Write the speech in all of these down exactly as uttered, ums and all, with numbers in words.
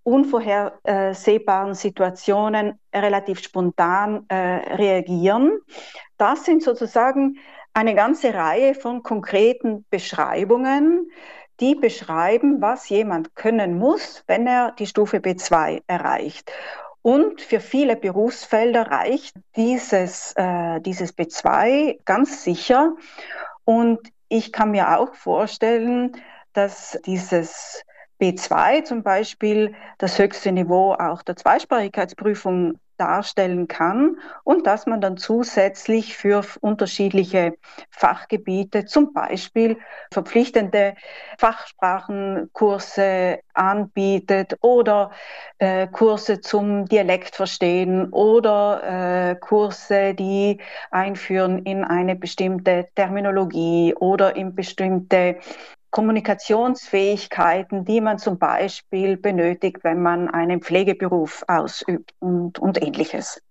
unvorhersehbaren Situationen relativ spontan äh, reagieren. Das sind sozusagen eine ganze Reihe von konkreten Beschreibungen, die beschreiben, was jemand können muss, wenn er die Stufe B zwei erreicht. Und für viele Berufsfelder reicht dieses, äh, dieses B zwei ganz sicher. Und ich kann mir auch vorstellen, dass dieses B zwei zum Beispiel das höchste Niveau auch der Zweisprachigkeitsprüfung darstellen kann und dass man dann zusätzlich für unterschiedliche Fachgebiete zum Beispiel verpflichtende Fachsprachenkurse anbietet oder äh, Kurse zum Dialektverstehen oder äh, Kurse, die einführen in eine bestimmte Terminologie oder in bestimmte Kommunikationsfähigkeiten, die man zum Beispiel benötigt, wenn man einen Pflegeberuf ausübt und, und Ähnliches.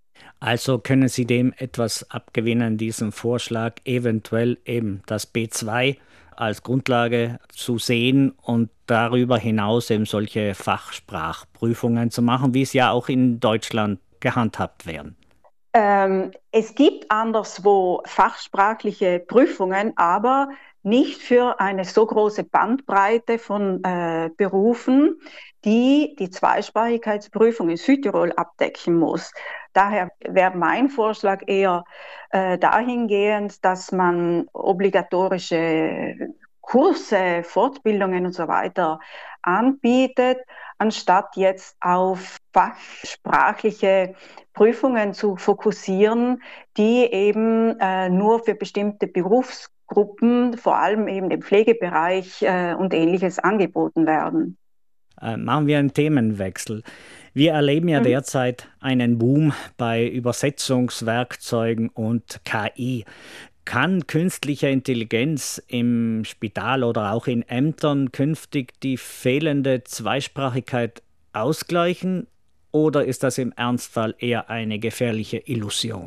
Also können Sie dem etwas abgewinnen, diesem Vorschlag, eventuell eben das B zwei als Grundlage zu sehen und darüber hinaus eben solche Fachsprachprüfungen zu machen, wie es ja auch in Deutschland gehandhabt werden? Ähm, es gibt anderswo fachsprachliche Prüfungen, aber nicht für eine so große Bandbreite von äh, Berufen, die die Zweisprachigkeitsprüfung in Südtirol abdecken muss. Daher wäre mein Vorschlag eher äh, dahingehend, dass man obligatorische Kurse, Fortbildungen und so weiter anbietet, anstatt jetzt auf fachsprachliche Prüfungen zu fokussieren, die eben äh, nur für bestimmte Berufsgruppen, vor allem eben im Pflegebereich äh, und Ähnliches angeboten werden. Äh, machen wir einen Themenwechsel. Wir erleben ja Mhm. derzeit einen Boom bei Übersetzungswerkzeugen und K I. Kann künstliche Intelligenz im Spital oder auch in Ämtern künftig die fehlende Zweisprachigkeit ausgleichen oder ist das im Ernstfall eher eine gefährliche Illusion?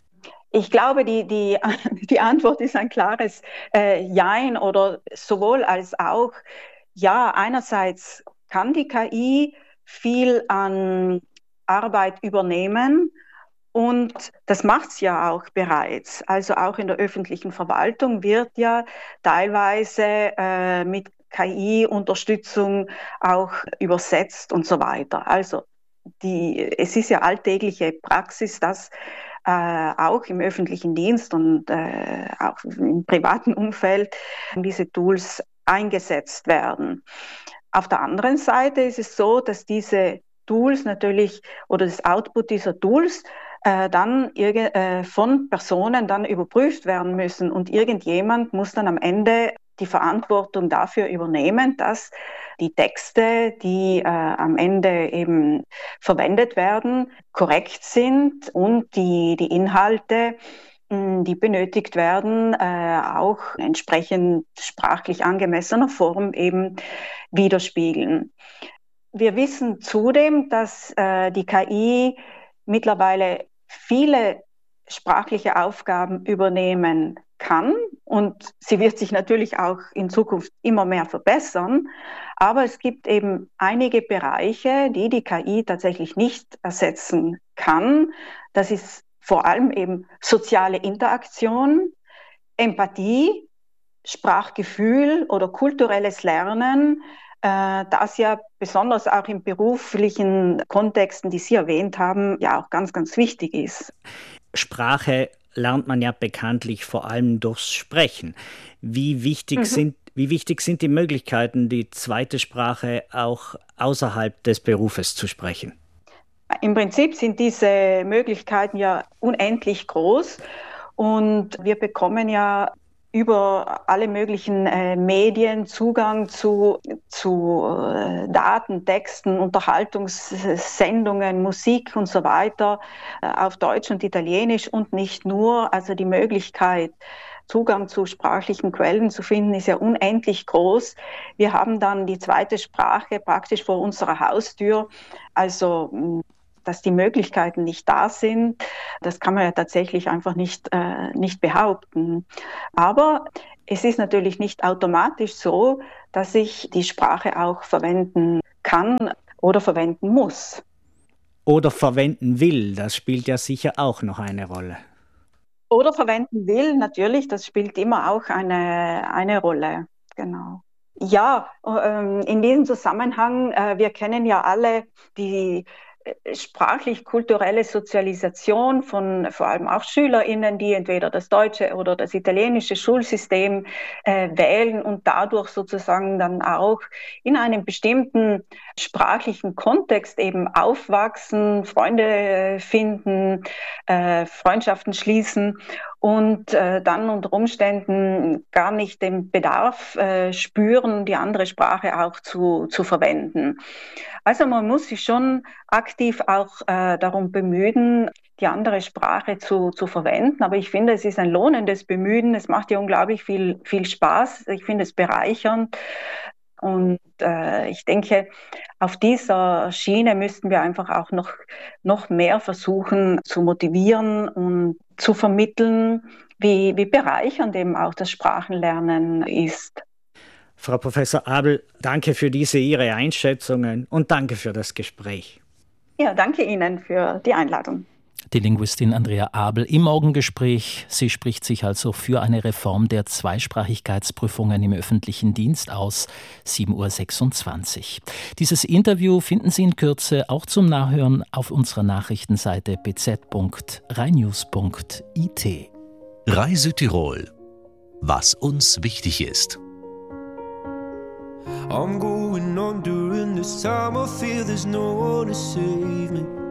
Ich glaube, die, die, die Antwort ist ein klares äh, Jein oder sowohl als auch. Ja, einerseits kann die K I viel an Arbeit übernehmen und das macht es ja auch bereits. Also auch in der öffentlichen Verwaltung wird ja teilweise äh, mit K I-Unterstützung auch übersetzt und so weiter. Also die, es ist ja alltägliche Praxis, dass äh, auch im öffentlichen Dienst und äh, auch im privaten Umfeld diese Tools eingesetzt werden. Auf der anderen Seite ist es so, dass diese Tools natürlich oder das Output dieser Tools äh, dann irge- äh, von Personen dann überprüft werden müssen und irgendjemand muss dann am Ende die Verantwortung dafür übernehmen, dass die Texte, die äh, am Ende eben verwendet werden, korrekt sind und die, die Inhalte, mh, die benötigt werden, äh, auch entsprechend sprachlich angemessener Form eben widerspiegeln. Wir wissen zudem, dass äh, die K I mittlerweile viele sprachliche Aufgaben übernehmen kann und sie wird sich natürlich auch in Zukunft immer mehr verbessern. Aber es gibt eben einige Bereiche, die die K I tatsächlich nicht ersetzen kann. Das ist vor allem eben soziale Interaktion, Empathie, Sprachgefühl oder kulturelles Lernen, äh, das ja besonders auch in beruflichen Kontexten, die Sie erwähnt haben, ja auch ganz, ganz wichtig ist. Sprache lernt man ja bekanntlich vor allem durchs Sprechen. Wie wichtig Mhm. sind, wie wichtig sind die Möglichkeiten, die zweite Sprache auch außerhalb des Berufes zu sprechen? Im Prinzip sind diese Möglichkeiten ja unendlich groß und wir bekommen ja über alle möglichen äh, Medien Zugang zu, zu äh, Daten, Texten, Unterhaltungssendungen, Musik und so weiter äh, auf Deutsch und Italienisch und nicht nur. Also die Möglichkeit, Zugang zu sprachlichen Quellen zu finden, ist ja unendlich groß. Wir haben dann die zweite Sprache praktisch vor unserer Haustür. Also dass die Möglichkeiten nicht da sind, das kann man ja tatsächlich einfach nicht, äh, nicht behaupten. Aber es ist natürlich nicht automatisch so, dass ich die Sprache auch verwenden kann oder verwenden muss. Oder verwenden will, das spielt ja sicher auch noch eine Rolle. Oder verwenden will, natürlich, das spielt immer auch eine, eine Rolle, genau. Ja, ähm, in diesem Zusammenhang, äh, wir kennen ja alle die äh, sprachlich-kulturelle Sozialisation von vor allem auch SchülerInnen, die entweder das deutsche oder das italienische Schulsystem äh, wählen und dadurch sozusagen dann auch in einem bestimmten sprachlichen Kontext eben aufwachsen, Freunde äh, finden, äh, Freundschaften schließen und äh, dann unter Umständen gar nicht den Bedarf äh, spüren, die andere Sprache auch zu, zu verwenden. Also man muss sich schon aktiv auch äh, darum bemühen, die andere Sprache zu, zu verwenden. Aber ich finde, es ist ein lohnendes Bemühen. Es macht ja unglaublich viel, viel Spaß. Ich finde es bereichernd. Und äh, ich denke, auf dieser Schiene müssten wir einfach auch noch, noch mehr versuchen zu motivieren und zu vermitteln, wie, wie bereichernd eben auch das Sprachenlernen ist. Frau Professor Abel, danke für diese Ihre Einschätzungen und danke für das Gespräch. Ja, danke Ihnen für die Einladung. Die Linguistin Andrea Abel im Morgengespräch. Sie spricht sich also für eine Reform der Zweisprachigkeitsprüfungen im öffentlichen Dienst aus. sieben Uhr sechsundzwanzig. Dieses Interview finden Sie in Kürze auch zum Nachhören auf unserer Nachrichtenseite b z punkt rheinnews punkt i t. Reise Tirol. Was uns wichtig ist. I'm going on during this time. I feel there's no one to save me.